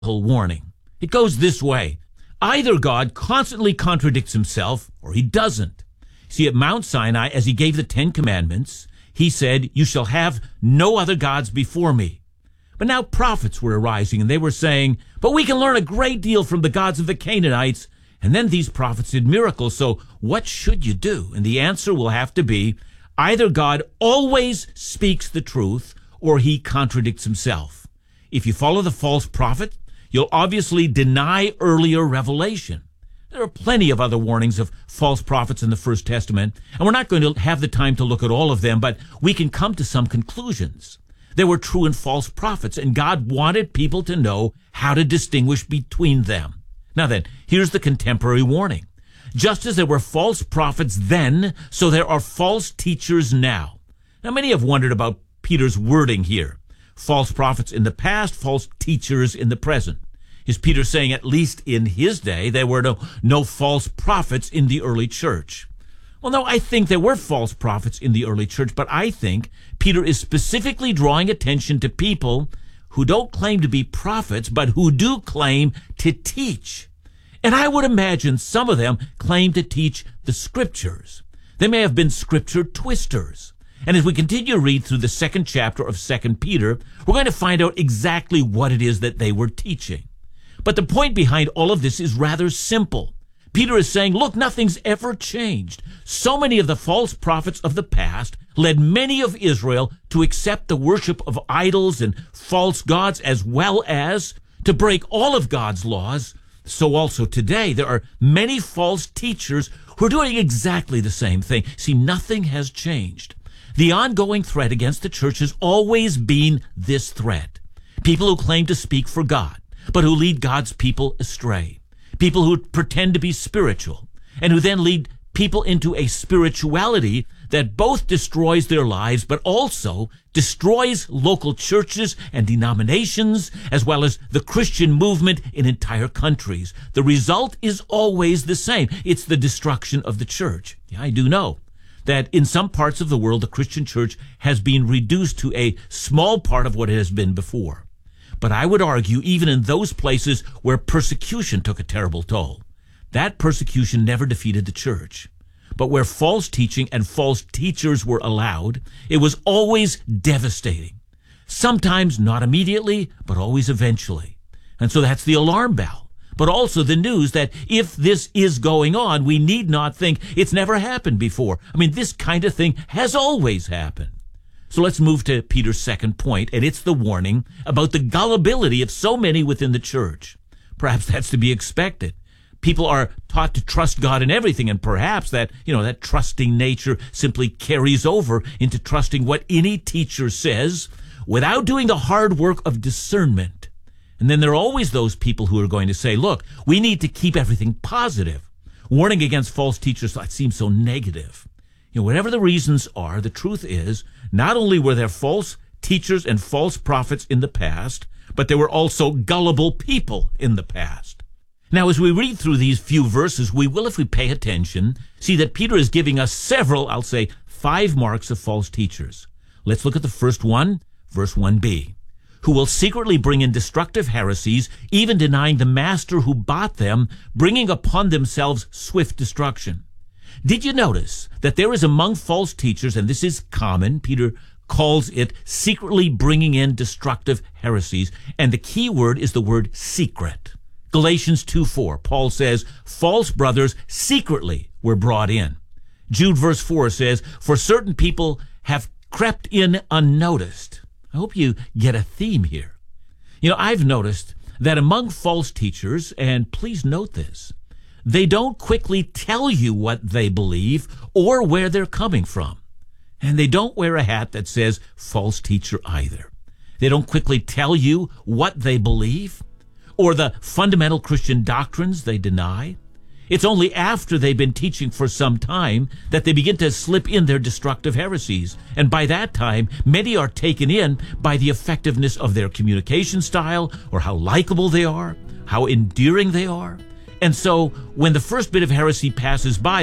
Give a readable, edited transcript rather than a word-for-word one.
warning. It goes this way. Either God constantly contradicts himself or he doesn't. See, at Mount Sinai, as he gave the 10 Commandments, he said, "You shall have no other gods before me." But now prophets were arising, and they were saying, "But we can learn a great deal from the gods of the Canaanites." And then these prophets did miracles, so what should you do? And the answer will have to be, either God always speaks the truth, or he contradicts himself. If you follow the false prophet, you'll obviously deny earlier revelation. There are plenty of other warnings of false prophets in the First Testament, and we're not going to have the time to look at all of them, but we can come to some conclusions. There were true and false prophets, and God wanted people to know how to distinguish between them. Now then, here's the contemporary warning. Just as there were false prophets then, so there are false teachers now. Now, many have wondered about Peter's wording here. False prophets in the past, false teachers in the present. Is Peter saying at least in his day there were no false prophets in the early church? Well, no, I think there were false prophets in the early church, but I think Peter is specifically drawing attention to people who don't claim to be prophets, but who do claim to teach. And I would imagine some of them claim to teach the scriptures. They may have been scripture twisters. And as we continue to read through the 2nd chapter of 2 Peter, we're going to find out exactly what it is that they were teaching. But the point behind all of this is rather simple. Peter is saying, look, nothing's ever changed. So many of the false prophets of the past led many of Israel to accept the worship of idols and false gods, as well as to break all of God's laws. So also today, there are many false teachers who are doing exactly the same thing. See, nothing has changed. The ongoing threat against the church has always been this threat. People who claim to speak for God, but who lead God's people astray. People who pretend to be spiritual, and who then lead people into a spirituality that both destroys their lives, but also destroys local churches and denominations, as well as the Christian movement in entire countries. The result is always the same. It's the destruction of the church. Yeah, I do know that in some parts of the world, the Christian church has been reduced to a small part of what it has been before. But I would argue, even in those places where persecution took a terrible toll, that persecution never defeated the church. But where false teaching and false teachers were allowed, it was always devastating. Sometimes not immediately, but always eventually. And so that's the alarm bell. But also the news that if this is going on, we need not think it's never happened before. I mean, this kind of thing has always happened. So let's move to Peter's second point, and it's the warning about the gullibility of so many within the church. Perhaps that's to be expected. People are taught to trust God in everything, and perhaps that trusting nature simply carries over into trusting what any teacher says without doing the hard work of discernment. And then there are always those people who are going to say, look, we need to keep everything positive. Warning against false teachers, that seems so negative. Whatever the reasons are, the truth is, not only were there false teachers and false prophets in the past, but there were also gullible people in the past. Now, as we read through these few verses, we will, if we pay attention, see that Peter is giving us several, 5 marks of false teachers. Let's look at the first one, verse 1b. Who will secretly bring in destructive heresies, even denying the master who bought them, bringing upon themselves swift destruction. Did you notice that there is among false teachers, and this is common, Peter calls it secretly bringing in destructive heresies, and the key word is the word secret. Galatians 2:4, Paul says, false brothers secretly were brought in. Jude verse 4 says, for certain people have crept in unnoticed. I hope you get a theme here. I've noticed that among false teachers, and please note this, they don't quickly tell you what they believe or where they're coming from. And they don't wear a hat that says false teacher either. They don't quickly tell you what they believe or the fundamental Christian doctrines they deny. It's only after they've been teaching for some time that they begin to slip in their destructive heresies. And by that time, many are taken in by the effectiveness of their communication style or how likable they are, how endearing they are. And so when the first bit of heresy passes by,